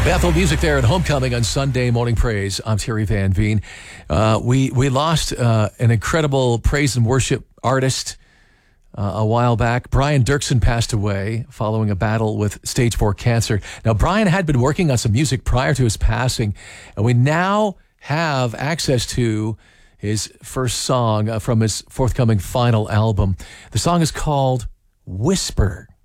Bethel Music there at Homecoming on Sunday Morning Praise. I'm Terry Van Veen. We lost an incredible praise and worship artist a while back. Brian Dirksen passed away following a battle with stage 4 cancer. Now, Brian had been working on some music prior to his passing, and we now have access to his first song from his forthcoming final album. The song is called Whisper.